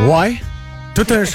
Ouais. Tout un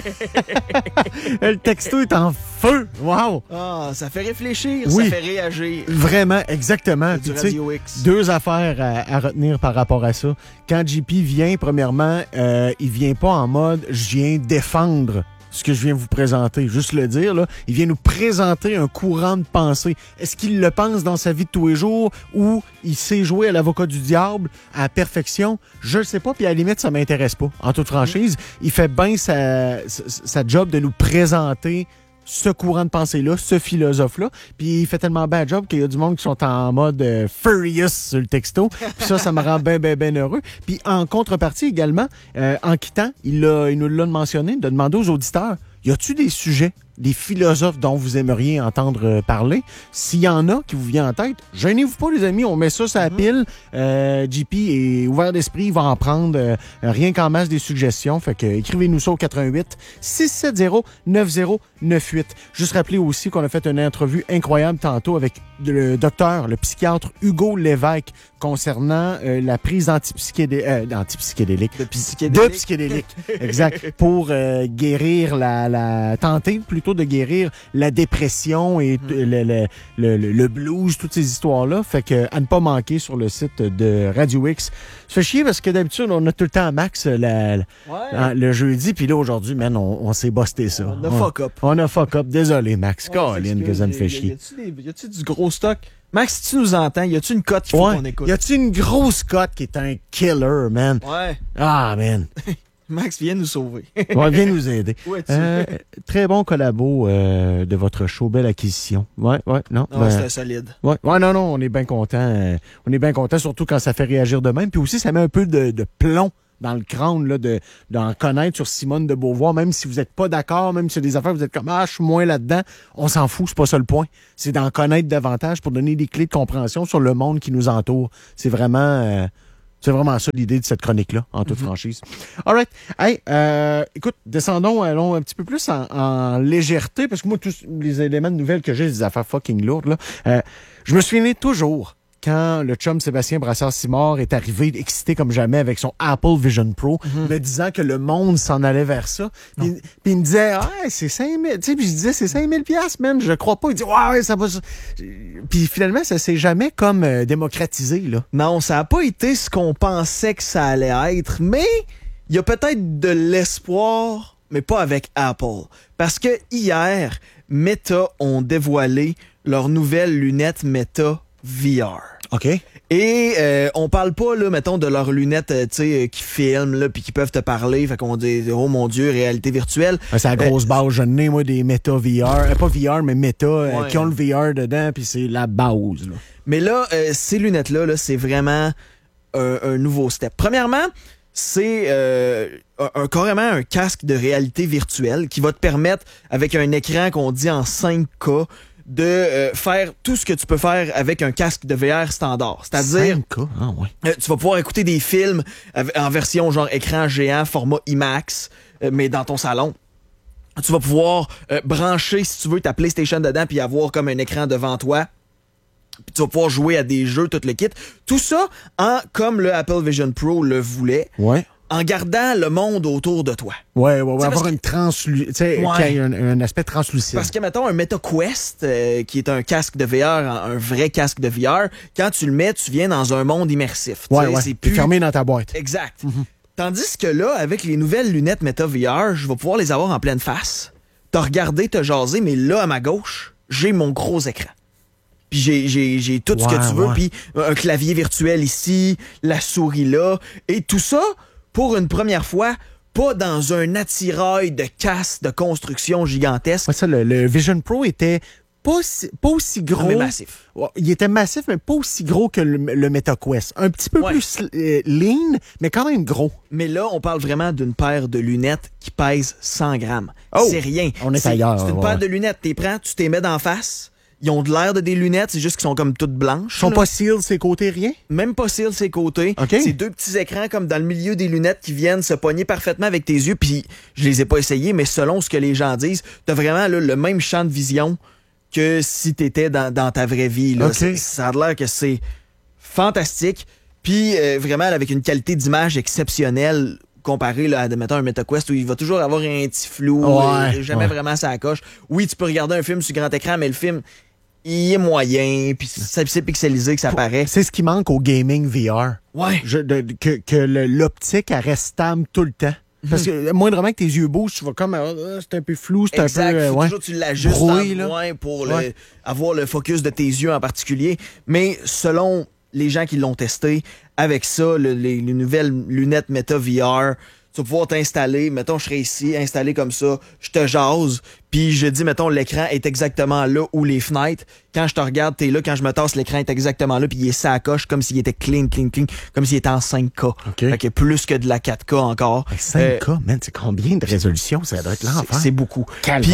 Le texto est en feu. Wow. Ah, ça fait réfléchir, Oui. ça fait réagir. Vraiment, exactement. Du Puis, tu sais, Radio X. deux affaires à retenir par rapport à ça. Quand JP vient, premièrement, il vient pas en mode « je viens défendre » ce que je viens vous présenter. Juste le dire, là, il vient nous présenter un courant de pensée. Est-ce qu'il le pense dans sa vie de tous les jours ou il sait jouer à l'avocat du diable à la perfection? Je ne sais pas, puis à la limite, ça m'intéresse pas. En toute franchise, il fait bien sa job de nous présenter ce courant de pensée-là, ce philosophe-là. Puis il fait tellement bien job qu'il y a du monde qui sont en mode furious sur le texto. Puis ça me rend bien heureux. Puis en contrepartie également, en quittant, il nous l'a mentionné, de demander aux auditeurs, y a-tu des sujets, des philosophes dont vous aimeriez entendre parler? S'il y en a qui vous vient en tête, gênez-vous pas, les amis, on met ça sur la pile. JP est ouvert d'esprit, il va en prendre rien qu'en masse des suggestions. Fait que écrivez-nous ça au 88 670 9098. Juste rappeler aussi qu'on a fait une entrevue incroyable tantôt avec le docteur, le psychiatre Hugo Lévesque concernant la prise d'antipsychédéliques. De psychédéliques, exact. Pour guérir tenter plutôt de guérir la dépression et le blues, toutes ces histoires-là. Fait que à ne pas manquer sur le site de Radio X. Ça fait chier parce que d'habitude, on a tout le temps à Max le jeudi, puis là, aujourd'hui, man, on s'est busté ça. On a fuck up. On a fuck up. Désolé, Max. Colin, que ça me fait chier. Y a-tu du gros stock? Max, si tu nous entends, y a-tu une cote qu'il faut qu'on écoute? Y a-tu une grosse cote qui est un killer, man? Ouais. Ah, man. Max, viens nous sauver. Ouais, viens nous aider. Où es-tu? Très bon collabo de votre show, belle acquisition. Ouais, non. Non, c'était solide. Ouais, non, on est bien content. On est bien content, surtout quand ça fait réagir de même. Puis aussi, ça met un peu de plomb dans le crâne, là, d'en connaître sur Simone de Beauvoir, même si vous n'êtes pas d'accord, même si y a des affaires, vous êtes comme, je suis moins là-dedans. On s'en fout, c'est pas ça le point. C'est d'en connaître davantage pour donner des clés de compréhension sur le monde qui nous entoure. C'est vraiment ça l'idée de cette chronique-là, en toute franchise. All right. Hey, écoute, allons un petit peu plus en légèreté, parce que moi, tous les éléments de nouvelles que j'ai, c'est des affaires fucking lourdes, là. Je me souviens toujours quand le chum Sébastien Brassard-Simard est arrivé excité comme jamais avec son Apple Vision Pro, me disant que le monde s'en allait vers ça. Puis il me disait, c'est 5 000. Tu sais, puis je disais, c'est 5 000 $, man. Je crois pas. Il dit, ouais, ça va. Puis finalement, ça s'est jamais comme démocratisé, là. Non, ça a pas été ce qu'on pensait que ça allait être, mais il y a peut-être de l'espoir, mais pas avec Apple. Parce que hier, Meta ont dévoilé leurs nouvelles lunettes Meta VR. OK. Et on parle pas, là, mettons, de leurs lunettes, qui filment, là, puis qui peuvent te parler. Fait qu'on dit, oh mon Dieu, réalité virtuelle. C'est la grosse base. Je n'ai, moi, des Meta VR. Pas VR, mais Meta, qui ont le VR dedans, puis c'est la base, là. Mais là, ces lunettes-là, là, c'est vraiment un nouveau step. Premièrement, c'est carrément un casque de réalité virtuelle qui va te permettre, avec un écran qu'on dit en 5K, de faire tout ce que tu peux faire avec un casque de VR standard. C'est-à-dire, 5K? Ah, ouais. Tu vas pouvoir écouter des films en version genre écran géant, format IMAX, mais dans ton salon. Tu vas pouvoir brancher, si tu veux, ta PlayStation dedans puis avoir comme un écran devant toi. Puis tu vas pouvoir jouer à des jeux, tout le kit. Tout ça, comme le Apple Vision Pro le voulait. Ouais. En gardant le monde autour de toi. Ouais, avoir une un aspect translucide. Parce que, mettons, un MetaQuest, qui est un casque de VR, un vrai casque de VR, quand tu le mets, tu viens dans un monde immersif. Ouais. C'est plus fermé dans ta boîte. Exact. Tandis que là, avec les nouvelles lunettes Meta VR, je vais pouvoir les avoir en pleine face. T'as regardé, t'as jasé, mais là, à ma gauche, j'ai mon gros écran. Puis j'ai tout ce que tu veux, puis un clavier virtuel ici, la souris là, et tout ça, pour une première fois, pas dans un attirail de casse de construction gigantesque. Ouais, ça, le Vision Pro était pas aussi gros. Non, mais massif. Il était massif, mais pas aussi gros que le MetaQuest. Un petit peu plus lean, mais quand même gros. Mais là, on parle vraiment d'une paire de lunettes qui pèse 100 grammes. Oh, c'est rien. On est ailleurs. C'est une paire de lunettes. T'es prends, tu t'es mets d'en face. Ils ont de l'air de des lunettes, c'est juste qu'ils sont comme toutes blanches. Ils sont pas sealed ses côtés, rien? Même pas sealed ses côtés. Okay. C'est deux petits écrans comme dans le milieu des lunettes qui viennent se pogner parfaitement avec tes yeux. Puis je les ai pas essayés, mais selon ce que les gens disent, t'as vraiment là, le même champ de vision que si t'étais dans ta vraie vie. Là. Okay. Ça a l'air que c'est fantastique. Puis vraiment avec une qualité d'image exceptionnelle comparé là, à, mettons, un MetaQuest où il va toujours avoir un petit flou, jamais vraiment ça coche. Oui, tu peux regarder un film sur grand écran, mais le film, il est moyen, puis c'est pixelisé que ça paraît. C'est ce qui manque au gaming VR. Ouais. Que l'optique, elle reste stable tout le temps. Parce que moindrement que tes yeux bougent, tu vas comme c'est un peu flou, c'est exact, un peu faut toujours tu l'ajustes brouillé, en moins pour avoir le focus de tes yeux en particulier. Mais selon les gens qui l'ont testé, avec ça, les nouvelles lunettes Meta VR, tu vas pouvoir t'installer, mettons, je serais ici, installé comme ça, je te jase, puis je dis, mettons, l'écran est exactement là où les fenêtres. Quand je te regarde, t'es là, quand je me tasse, l'écran est exactement là, puis il est ça à coche, comme s'il était clean, comme s'il était en 5K. Fait que plus que de la 4K encore. 5K, man, c'est combien de résolution? Ça doit être l'enfer. C'est beaucoup. Puis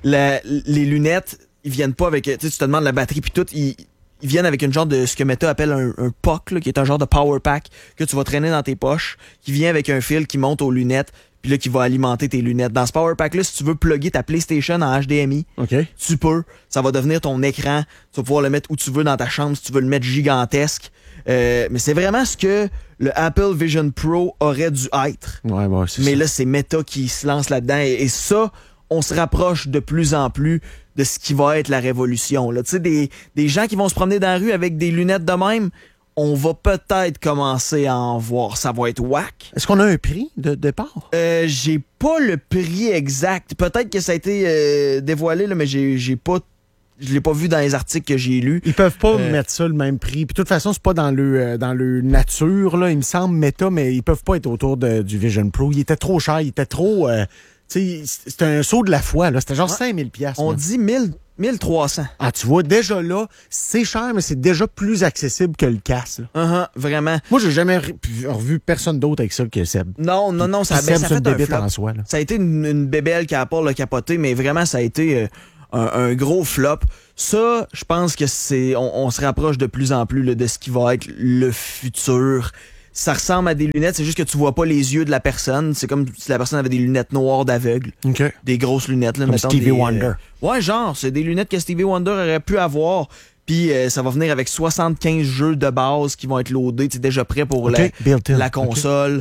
les lunettes, ils viennent pas avec, tu te demandes la batterie, puis tout, ils viennent avec une genre de ce que Meta appelle un POC, là, qui est un genre de power pack que tu vas traîner dans tes poches, qui vient avec un fil qui monte aux lunettes, puis là qui va alimenter tes lunettes. Dans ce power pack là, si tu veux plugger ta PlayStation en HDMI, tu peux, ça va devenir ton écran, tu vas pouvoir le mettre où tu veux dans ta chambre si tu veux le mettre gigantesque. Mais c'est vraiment ce que le Apple Vision Pro aurait dû être. Mais là c'est Meta qui se lance là-dedans et ça, on se rapproche de plus en plus de ce qui va être la révolution. Tu sais, des gens qui vont se promener dans la rue avec des lunettes de même, on va peut-être commencer à en voir. Ça va être whack. Est-ce qu'on a un prix de départ? J'ai pas le prix exact. Peut-être que ça a été dévoilé, là, mais je l'ai pas vu dans les articles que j'ai lus. Ils peuvent pas mettre ça le même prix. Puis de toute façon, c'est pas dans le nature, là. Il me semble, Meta, mais ils peuvent pas être autour du Vision Pro. Il était trop cher, il était trop... c'était un saut de la foi, là. C'était genre 5000 $. On dit 1300. Ah, tu vois, déjà là, c'est cher, mais c'est déjà plus accessible que le casque. Vraiment. Moi, j'ai jamais revu personne d'autre avec ça que Seb. Non, ça a fait un flop. En soi, là. Ça a été une bébelle qui a pas le capoté, mais vraiment, ça a été un gros flop. Ça, je pense que on se rapproche de plus en plus là, de ce qui va être le futur. Ça ressemble à des lunettes, c'est juste que tu vois pas les yeux de la personne. C'est comme si la personne avait des lunettes noires d'aveugle. Des grosses lunettes. Là, comme Stevie Wonder. Ouais, genre, c'est des lunettes que Stevie Wonder aurait pu avoir. Puis ça va venir avec 75 jeux de base qui vont être loadés, déjà prêts pour la console.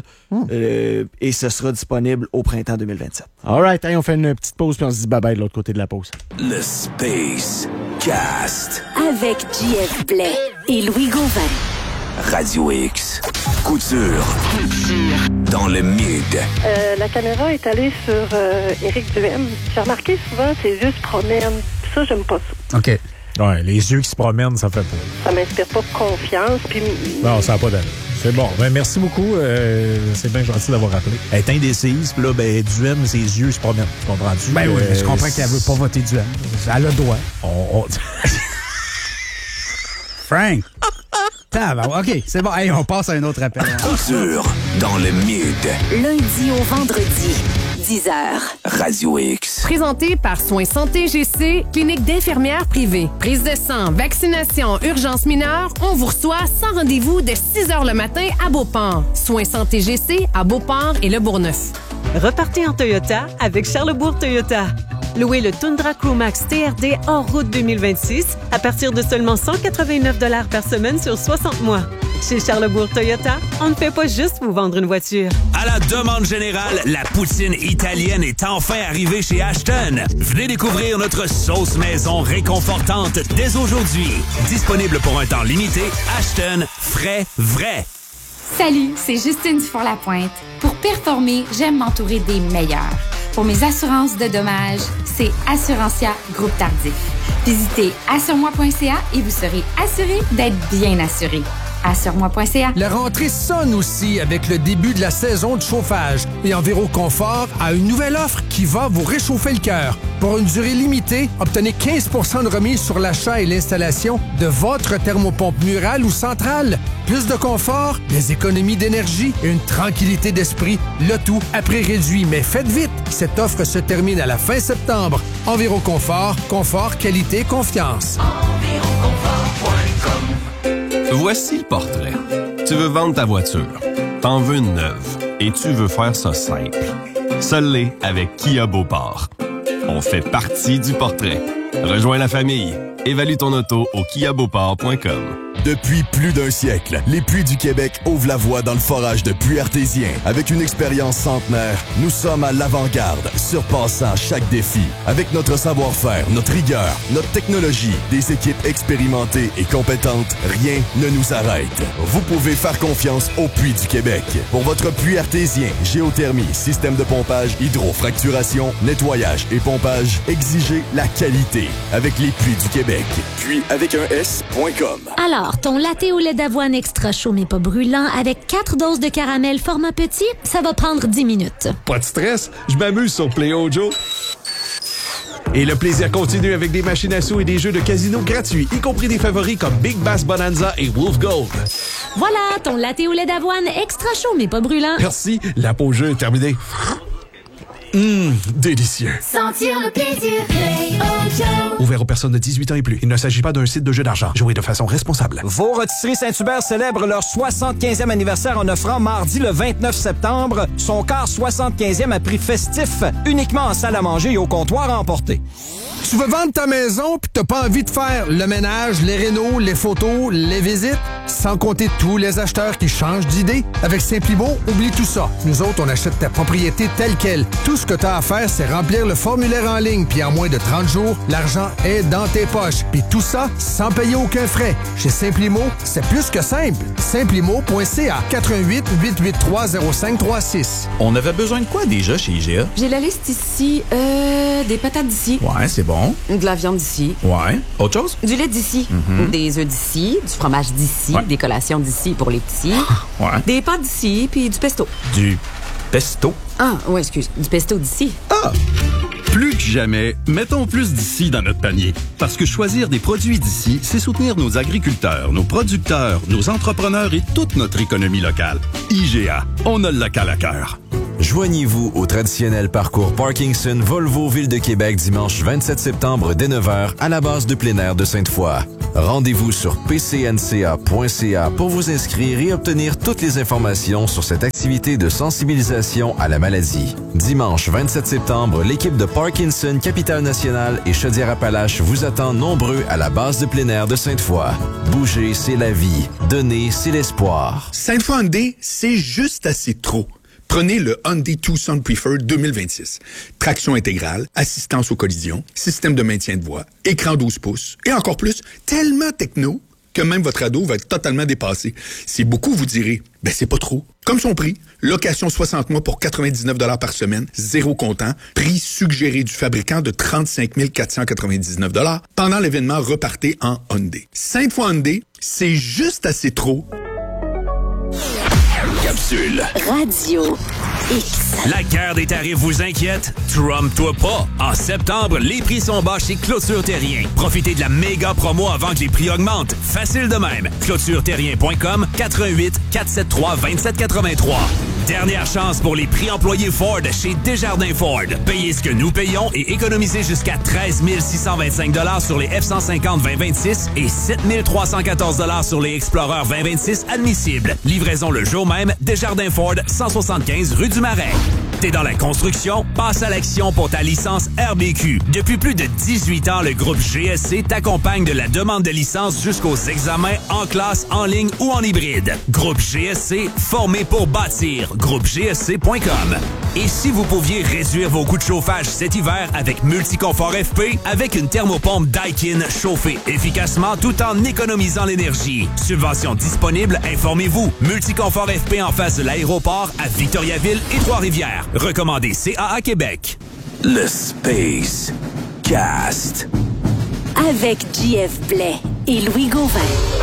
Et ce sera disponible au printemps 2027. All right, on fait une petite pause puis on se dit bye-bye de l'autre côté de la pause. Le Space Cast. Avec JF Blais et Louis Gauvin. Radio X. Couture. Dans le mid. La caméra est allée sur Éric Duhem. J'ai remarqué souvent ses yeux se promènent. Ça, j'aime pas ça. OK. Ouais, les yeux qui se promènent, ça fait pas. Ça m'inspire pas confiance. Puis... Non, ça n'a pas d'allure. C'est bon. Ben, merci beaucoup. C'est bien gentil d'avoir rappelé. Elle est indécise, puis là, Duhem, ses yeux se promènent. Tu comprends-tu? Ben oui, je comprends qu'elle veut pas voter Duhem. Elle a le droit. Frank! OK, c'est bon. Hey, on passe à un autre appel. Couture dans le mid. Lundi au vendredi, 10h. Radio X. Présenté par Soins Santé GC, clinique d'infirmières privée. Prise de sang, vaccination, urgence mineure, on vous reçoit sans rendez-vous de 6h le matin à Beauport. Soins Santé GC à Beauport et Le Bourgneuf. Repartez en Toyota avec Charlesbourg Toyota. Louez le Tundra Crew Max TRD hors route 2026 à partir de seulement 189 $ par semaine sur 60 mois. Chez Charlesbourg Toyota, on ne fait pas juste vous vendre une voiture. À la demande générale, la poutine italienne est enfin arrivée chez Ashton. Venez découvrir notre sauce maison réconfortante dès aujourd'hui. Disponible pour un temps limité, Ashton, frais, vrai. Salut, c'est Justine Dufour-Lapointe. Pour performer, j'aime m'entourer des meilleurs. Pour mes assurances de dommages, c'est Assurantia Groupe Tardif. Visitez assuremoi.ca et vous serez assuré d'être bien assuré. Assure-moi.ca. La rentrée sonne aussi avec le début de la saison de chauffage. Et Enviro Confort a une nouvelle offre qui va vous réchauffer le cœur. Pour une durée limitée, obtenez 15 % de remise sur l'achat et l'installation de votre thermopompe murale ou centrale. Plus de confort, des économies d'énergie et une tranquillité d'esprit. Le tout à prix réduit. Mais faites vite, cette offre se termine à la fin septembre. Enviro Confort, confort, qualité, confiance. EnviroConfort.com. Voici le portrait. Tu veux vendre ta voiture. T'en veux une neuve. Et tu veux faire ça simple. Seul l'est avec Kia Beauport. On fait partie du portrait. Rejoins la famille. Évalue ton auto au kiabeauport.com. Depuis plus d'un siècle, les Puits du Québec ouvrent la voie dans le forage de puits artésiens. Avec une expérience centenaire, nous sommes à l'avant-garde, surpassant chaque défi. Avec notre savoir-faire, notre rigueur, notre technologie, des équipes expérimentées et compétentes, rien ne nous arrête. Vous pouvez faire confiance aux Puits du Québec. Pour votre puits artésien, géothermie, système de pompage, hydrofracturation, nettoyage et pompage, exigez la qualité. Avec les Puits du Québec. Puis avec un S.com. Alors, ton latte au lait d'avoine extra chaud mais pas brûlant avec 4 doses de caramel format petit, ça va prendre 10 minutes. Pas de stress, je m'amuse sur Play-O-Joe. Et le plaisir continue avec des machines à sous et des jeux de casino gratuits, y compris des favoris comme Big Bass Bonanza et Wolf Gold. Voilà, ton latte au lait d'avoine extra chaud mais pas brûlant. Merci, la pause jeu est terminée. Délicieux. Sentir le plaisir, Play-O-Joe. Ouvert aux personnes de 18 ans et plus. Il ne s'agit pas d'un site de jeu d'argent. Jouez de façon responsable. Vos Rôtisseries Saint-Hubert célèbrent leur 75e anniversaire en offrant mardi le 29 septembre son quart 75e à prix festif, uniquement en salle à manger et au comptoir à emporter. Tu veux vendre ta maison puis t'as pas envie de faire le ménage, les rénos, les photos, les visites, sans compter tous les acheteurs qui changent d'idée? Avec Simplibo, oublie tout ça. Nous autres, on achète ta propriété telle quelle. Tout ce que t'as à faire, c'est remplir le formulaire en ligne, puis en moins de 30 jours, l'argent est dans tes poches. Puis tout ça, sans payer aucun frais. Chez Simplimo, c'est plus que simple. Simplimo.ca 88 883 0536. On avait besoin de quoi déjà chez IGA? J'ai la liste ici. Des patates d'ici. Ouais, c'est bon. De la viande d'ici. Ouais. Autre chose? Du lait d'ici. Des œufs d'ici. Du fromage d'ici. Ouais. Des collations d'ici pour les petits. Ouais. Des pâtes d'ici, puis du pesto. Du pesto? Ah, ouais, excuse. Du pesto d'ici. Ah! Plus que jamais, mettons plus d'ici dans notre panier. Parce que choisir des produits d'ici, c'est soutenir nos agriculteurs, nos producteurs, nos entrepreneurs et toute notre économie locale. IGA, on a le local à cœur. Joignez-vous au traditionnel parcours Parkinson Volvo Ville de Québec dimanche 27 septembre dès 9h à la base de plein air de Sainte-Foy. Rendez-vous sur pcnca.ca pour vous inscrire et obtenir toutes les informations sur cette activité de sensibilisation à la maladie. Dimanche 27 septembre, l'équipe de Parkinson Capitale-Nationale et Chaudière-Appalaches vous attend nombreux à la base de plein air de Sainte-Foy. Bouger, c'est la vie. Donner, c'est l'espoir. Sainte-Foy Hyundai, c'est juste assez trop. Prenez le Hyundai Tucson Preferred 2026. Traction intégrale, assistance aux collisions, système de maintien de voie, écran 12 pouces et encore plus, tellement techno que même votre ado va être totalement dépassé. C'est beaucoup, vous direz. Ben, c'est pas trop. Comme son prix, location 60 mois pour 99 $ par semaine, zéro comptant, prix suggéré du fabricant de 35 499 $ pendant l'événement Repartez en Hyundai. Sainte-Foy Hyundai, c'est juste assez trop. Capsule. Radio X. La guerre des tarifs vous inquiète? Trompe-toi pas. En septembre, les prix sont bas chez Clôture Terrien. Profitez de la méga promo avant que les prix augmentent. Facile de même. ClôtureTerrien.com 88 473 2783. Dernière chance pour les prix employés Ford chez Desjardins Ford. Payez ce que nous payons et économisez jusqu'à 13 625 $ sur les F-150 2026 et 7 314 $ sur les Explorer 2026 admissibles. Livraison le jour même, Desjardins Ford, 175 rue du Marais. T'es dans la construction? Passe à l'action pour ta licence RBQ. Depuis plus de 18 ans, le groupe GSC t'accompagne de la demande de licence jusqu'aux examens en classe, en ligne ou en hybride. Groupe GSC, formé pour bâtir. GroupeGSC.com. Et si vous pouviez réduire vos coûts de chauffage cet hiver avec Multiconfort FP, avec une thermopompe Daikin chauffée efficacement tout en économisant l'énergie. Subvention disponible, informez-vous. Multiconfort FP en face de l'aéroport à Victoriaville et Trois-Rivières. Recommandé CAA Québec. Le Space Cast. Avec JF Blais et Louis Gauvin.